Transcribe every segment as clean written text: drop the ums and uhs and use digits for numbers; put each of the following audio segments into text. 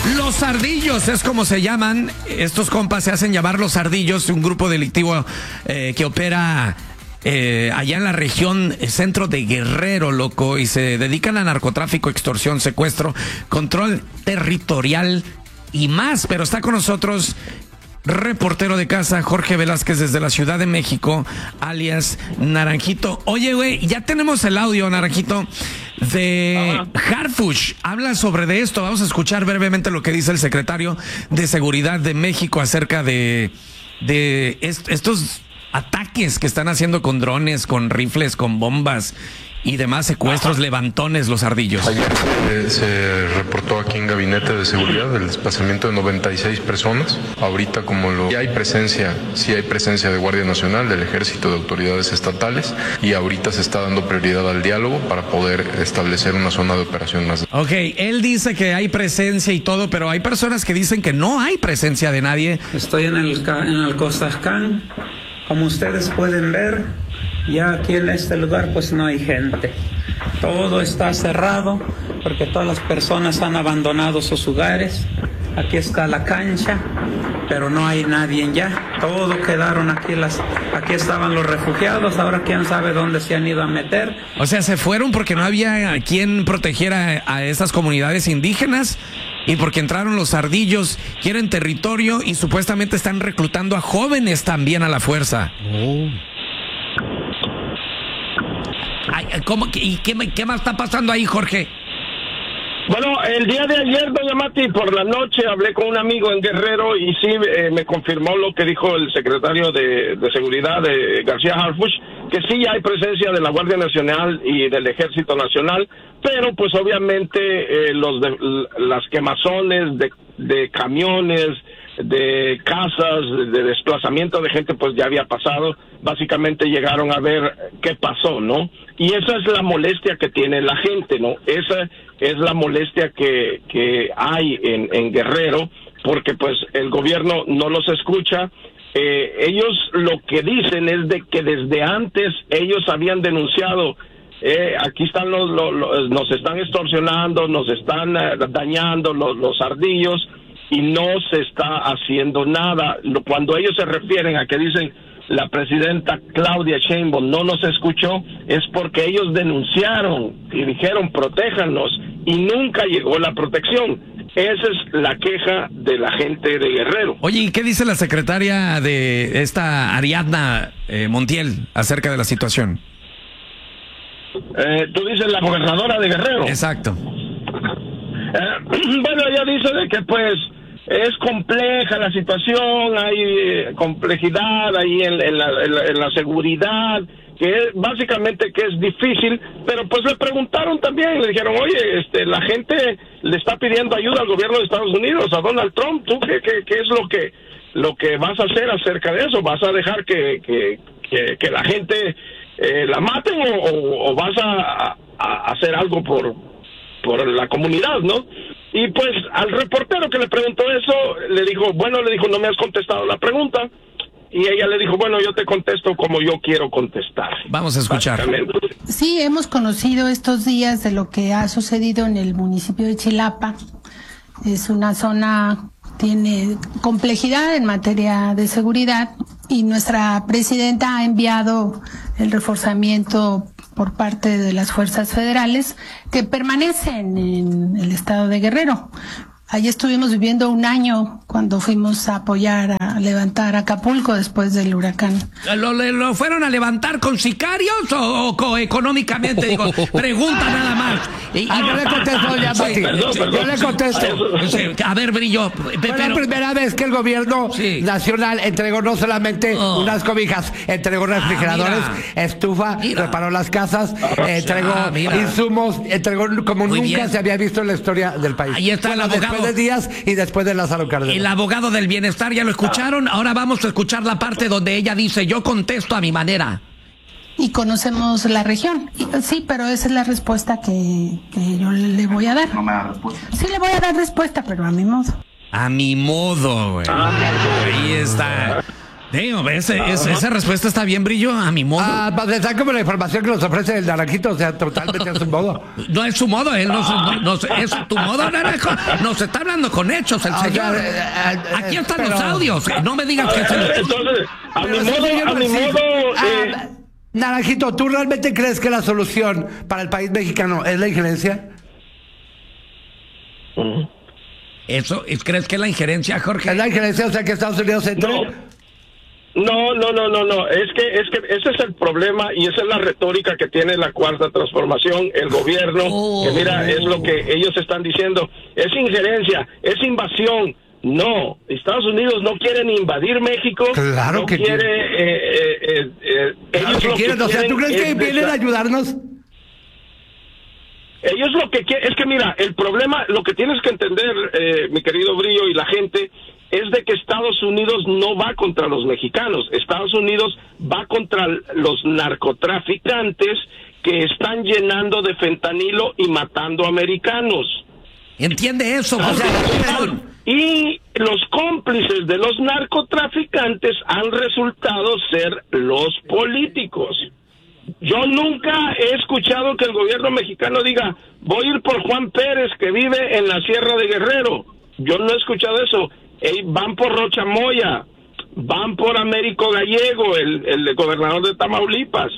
Los Ardillos es como se llaman. Estos compas se hacen llamar Los Ardillos, un grupo delictivo que opera allá en la región centro de Guerrero, loco, y se dedican a narcotráfico, extorsión, secuestro, control territorial y más. Pero está con nosotros reportero de casa Jorge Velázquez desde la Ciudad de México, alias Naranjito. Oye, güey, ya tenemos el audio, Naranjito, de Harfuch. Habla sobre de esto. Vamos a escuchar brevemente lo que dice el secretario de Seguridad de México acerca de estos ataques que están haciendo con drones, con rifles, con bombas y demás secuestros, levantones, los ardillos. Ayer se reportó aquí en Gabinete de Seguridad el desplazamiento de 96 personas. Ahorita sí hay presencia de Guardia Nacional, del Ejército, de autoridades estatales, y ahorita se está dando prioridad al diálogo para poder establecer una zona de operación más. Ok, él dice que hay presencia y todo, pero hay personas que dicen que no hay presencia de nadie. Estoy en el Costascán. Como ustedes pueden ver, ya aquí en este lugar pues no hay gente. Todo está cerrado porque todas las personas han abandonado sus hogares. Aquí está la cancha, pero no hay nadie ya. Todo quedaron aquí, aquí estaban los refugiados, ahora quién sabe dónde se han ido a meter. O sea, se fueron porque no había quien protegiera a esas comunidades indígenas. Y porque entraron los ardillos, quieren territorio y supuestamente están reclutando a jóvenes también a la fuerza. Ay, ¿cómo? ¿Y qué más está pasando ahí, Jorge? Bueno, el día de ayer, doña Mati, por la noche hablé con un amigo en Guerrero y sí me confirmó lo que dijo el secretario de Seguridad de García Harfuch, que sí hay presencia de la Guardia Nacional y del Ejército Nacional, pero pues obviamente las quemazones de camiones, de casas, de desplazamiento de gente, pues ya había pasado. Básicamente llegaron a ver qué pasó, ¿no? Y esa es la molestia que tiene la gente, ¿no? Esa es la molestia que hay en Guerrero, porque pues el gobierno no los escucha. Ellos lo que dicen es de que desde antes ellos habían denunciado, aquí están nos están extorsionando, nos están dañando los ardillos, y no se está haciendo nada. Cuando ellos se refieren a que dicen la presidenta Claudia Sheinbaum no nos escuchó, es porque ellos denunciaron y dijeron protéjanos y nunca llegó la protección. Esa es la queja de la gente de Guerrero. Oye, ¿y qué dice la secretaria de esta Ariadna Montiel acerca de la situación? Tú dices la gobernadora de Guerrero. Exacto. Bueno, ella dice de que pues es compleja la situación, hay complejidad ahí en la seguridad, que básicamente que es difícil, pero pues le preguntaron también, le dijeron, oye, la gente le está pidiendo ayuda al gobierno de Estados Unidos, a Donald Trump, ¿tú qué es lo que vas a hacer acerca de eso? ¿Vas a dejar que la gente la maten o vas a hacer algo por la comunidad, ¿no? Y pues al reportero que le preguntó eso, le dijo, no me has contestado la pregunta. Y ella le dijo, bueno, yo te contesto como yo quiero contestar. Vamos a escuchar. Sí, hemos conocido estos días de lo que ha sucedido en el municipio de Chilapa. Es una zona, tiene complejidad en materia de seguridad y nuestra presidenta ha enviado el reforzamiento por parte de las fuerzas federales que permanecen en el estado de Guerrero. Allí estuvimos viviendo un año cuando fuimos a apoyar a levantar Acapulco después del huracán. ¿Lo fueron a levantar con sicarios o económicamente? Digo, pregunta nada más. Yo le contesto, ya, Mati. Yo le contesto. A ver, Brillo. Fue la primera vez que el gobierno nacional entregó no solamente unas cobijas, entregó refrigeradores, estufa, reparó las casas, entregó insumos, entregó como muy nunca bien se había visto en la historia del país. Ahí está el abogado. Después de Díaz y después de Lázaro Cárdenas. El abogado del bienestar, ¿ya lo escucharon? Ahora vamos a escuchar la parte donde ella dice, yo contesto a mi manera. Y conocemos la región. Sí, pero esa es la respuesta que yo le voy a dar. No me da respuesta. Sí le voy a dar respuesta, pero a mi modo. A mi modo, güey. Ahí está. Esa respuesta está bien, Brillo, a mi modo. Está como la información que nos ofrece el Naranjito, o sea, totalmente a su modo. No es su modo, él es tu modo, Naranjo. Nos está hablando con hechos el señor. Aquí están los audios. No me digas que entonces, a mi modo. Naranjito, ¿tú realmente crees que la solución para el país mexicano es la injerencia? ¿Crees que es la injerencia, Jorge? ¿Es la injerencia, o sea, que Estados Unidos entre? No. Es que ese es el problema y esa es la retórica que tiene la Cuarta Transformación, el gobierno, que mira, es lo que ellos están diciendo. Es injerencia, es invasión. No, Estados Unidos no quieren invadir México. Claro que quiere. Ellos lo que quieren. O sea, ¿tú crees que vienen a ayudarnos? Ellos lo que quieren, es que mira, el problema, lo que tienes que entender, mi querido Brillo y la gente, es de que Estados Unidos no va contra los mexicanos. Estados Unidos va contra los narcotraficantes que están llenando de fentanilo y matando americanos. ¿Entiende eso, José? Y los cómplices de los narcotraficantes han resultado ser los políticos. Yo nunca he escuchado que el gobierno mexicano diga, voy a ir por Juan Pérez, que vive en la Sierra de Guerrero. Yo no he escuchado eso. Van por Rocha Moya, van por Américo Gallego, el gobernador de Tamaulipas.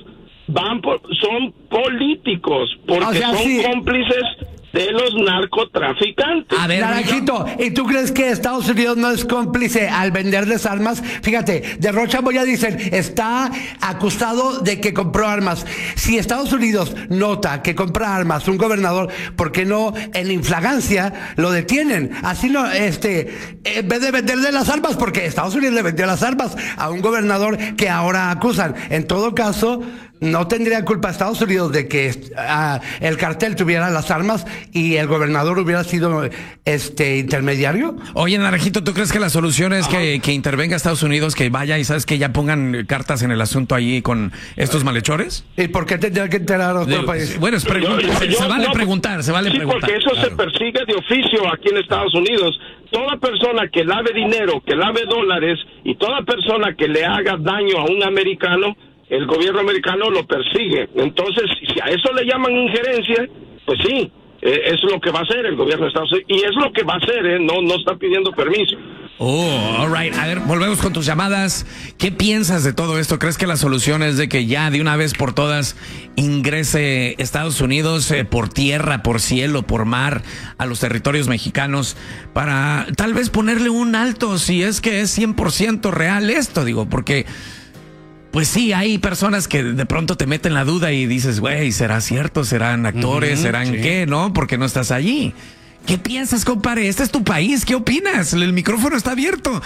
Son políticos, porque son cómplices de los narcotraficantes. A ver, Naranjito, ¿y tú crees que Estados Unidos no es cómplice al venderles armas? Fíjate, de Rocha Moya dicen, está acusado de que compró armas. Si Estados Unidos nota que compra armas un gobernador, ¿por qué no en infragancia lo detienen? Así no, en vez de venderle las armas, porque Estados Unidos le vendió las armas a un gobernador que ahora acusan. En todo caso, no tendría culpa Estados Unidos de que el cartel tuviera las armas y el gobernador hubiera sido intermediario. Oye, Naranjito, ¿tú crees que la solución es que intervenga Estados Unidos, que vaya y sabes que ya pongan cartas en el asunto allí con estos malhechores? ¿Y por qué tendría que enterar a otro país? Bueno, se vale preguntar. Porque eso se persigue de oficio aquí en Estados Unidos. Toda persona que lave dinero, que lave dólares y toda persona que le haga daño a un americano, el gobierno americano lo persigue. Entonces, si a eso le llaman injerencia, pues sí, es lo que va a hacer el gobierno de Estados Unidos. Y es lo que va a hacer, no está pidiendo permiso. All right. A ver, volvemos con tus llamadas. ¿Qué piensas de todo esto? ¿Crees que la solución es de que ya de una vez por todas ingrese Estados Unidos por tierra, por cielo, por mar a los territorios mexicanos para tal vez ponerle un alto si es que es 100% real esto? Digo, porque pues sí, hay personas que de pronto te meten la duda y dices, güey, ¿será cierto? ¿Serán actores? ¿Serán qué? ¿No? Porque no estás allí. ¿Qué piensas, compadre? Este es tu país. ¿Qué opinas? El micrófono está abierto.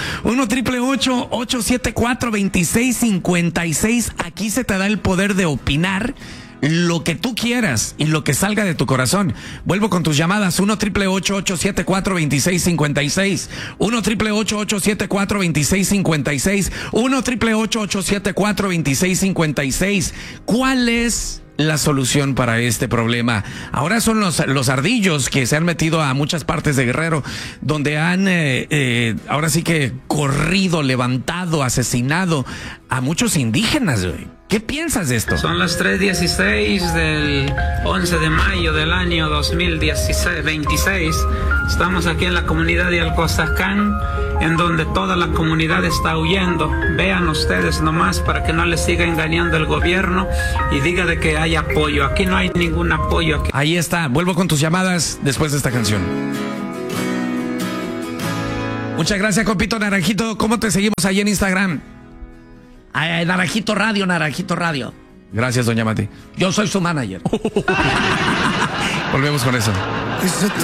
1-888-874-2656. Aquí se te da el poder de opinar lo que tú quieras y lo que salga de tu corazón. Vuelvo con tus llamadas. 1-888-874-2656. 1-888-874-2656. 1-888-874-2656. ¿Cuál es la solución para este problema? Ahora son los ardillos que se han metido a muchas partes de Guerrero, donde han ahora sí que corrido, levantado, asesinado a muchos indígenas, güey. ¿Qué piensas de esto? Son las 3:16 del 11 de mayo del año 2026. Estamos aquí en la comunidad de Alcozascán, en donde toda la comunidad está huyendo. Vean ustedes nomás para que no les siga engañando el gobierno y diga de que hay apoyo. Aquí no hay ningún apoyo. Ahí está. Vuelvo con tus llamadas después de esta canción. Muchas gracias, compito Naranjito. ¿Cómo te seguimos ahí en Instagram? Naranjito Radio, Naranjito Radio. Gracias, doña Mati. Yo soy su manager. Volvemos con eso.